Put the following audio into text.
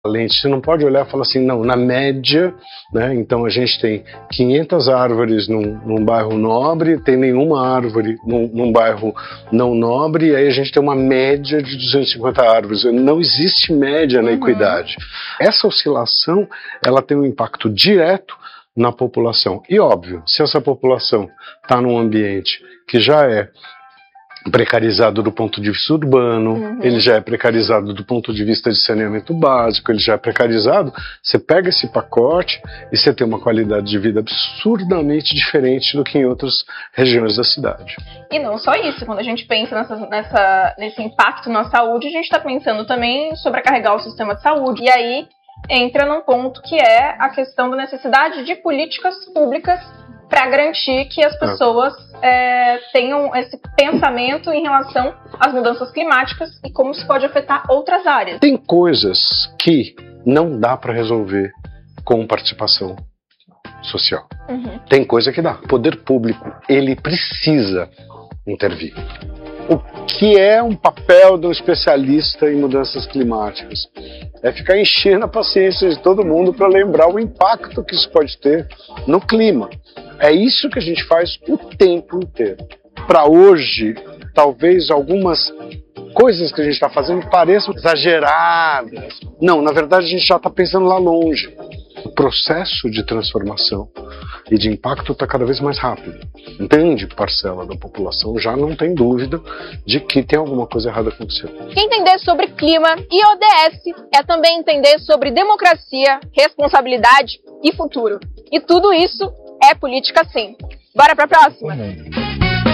Você não pode olhar e falar assim, não, na média, né, então a gente tem 500 árvores num bairro nobre, tem nenhuma árvore num bairro não nobre, e aí a gente tem uma média de 250 árvores. Não existe média na equidade. Essa oscilação, ela tem um impacto direto na população. E óbvio, se essa população está num ambiente que já é precarizado do ponto de vista urbano, ele já é precarizado do ponto de vista de saneamento básico, ele já é precarizado, você pega esse pacote e você tem uma qualidade de vida absurdamente diferente do que em outras regiões da cidade. E não só isso, quando a gente pensa nesse impacto na saúde, a gente está pensando também em sobrecarregar o sistema de saúde, e aí entra num ponto que é a questão da necessidade de políticas públicas para garantir que as pessoas tenham esse pensamento em relação às mudanças climáticas e como isso pode afetar outras áreas. Tem coisas que não dá para resolver com participação social. Tem coisa que dá. O poder público, ele precisa intervir. O que é um papel de um especialista em mudanças climáticas? É ficar enchendo a paciência de todo mundo para lembrar o impacto que isso pode ter no clima. É isso que a gente faz o tempo inteiro. Para hoje, talvez algumas coisas que a gente está fazendo pareçam exageradas. Não, na verdade a gente já está pensando lá longe. O processo de transformação e de impacto está cada vez mais rápido. Grande parcela da população já não tem dúvida de que tem alguma coisa errada acontecendo. Entender sobre clima e ODS é também entender sobre democracia, responsabilidade e futuro. E tudo isso é política sim. Bora pra próxima?